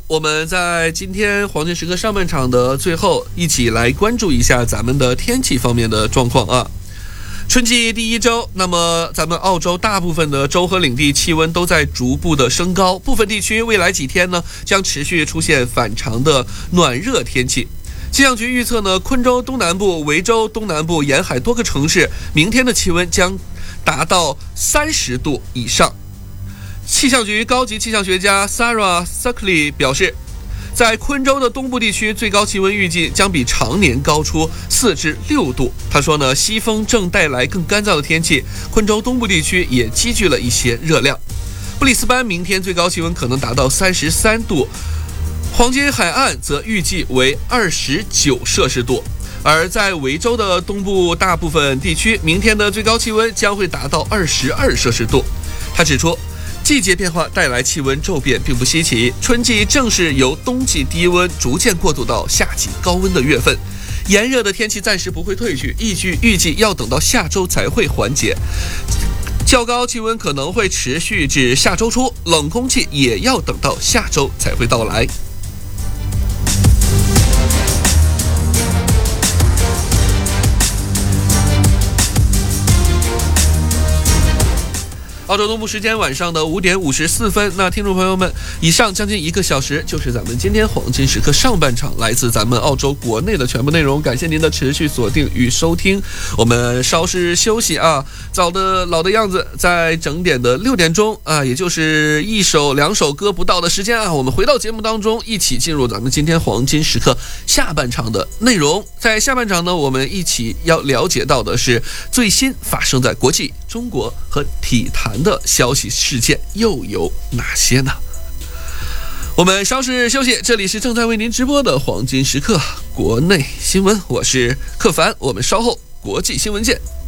我们在今天黄金时刻上半场的最后，一起来关注一下咱们的天气方面的状况啊。春季第一周，那么咱们澳洲大部分的州和领地气温都在逐步的升高，部分地区未来几天呢将持续出现反常的暖热天气。气象局预测呢，昆州东南部、维州东南部沿海多个城市明天的气温将达到30度以上。气象局高级气象学家 Sarah Suckley 表示，在昆州的东部地区，最高气温预计将比常年高出4至6度。他说呢，西风正带来更干燥的天气，昆州东部地区也积聚了一些热量。布里斯班明天最高气温可能达到33度，黄金海岸则预计为29摄氏度。而在维州的东部大部分地区，明天的最高气温将会达到22摄氏度。他指出，季节变化带来气温骤变并不稀奇，春季正是由冬季低温逐渐过渡到夏季高温的月份，炎热的天气暂时不会退去，预计要等到下周才会缓解。较高气温可能会持续至下周初，冷空气也要等到下周才会到来。澳洲东部时间晚上的5点54分，那听众朋友们，以上将近1个小时就是咱们今天黄金时刻上半场来自咱们澳洲国内的全部内容，感谢您的持续锁定与收听。我们稍事休息啊，早的老的样子，在整点的6点钟啊，也就是1首2首歌不到的时间啊，我们回到节目当中，一起进入咱们今天黄金时刻下半场的内容。在下半场呢，我们一起要了解到的是最新发生在国际、中国和体坛的消息事件又有哪些呢？我们稍事休息，这里是正在为您直播的黄金时刻国内新闻，我是克凡，我们稍后国际新闻见。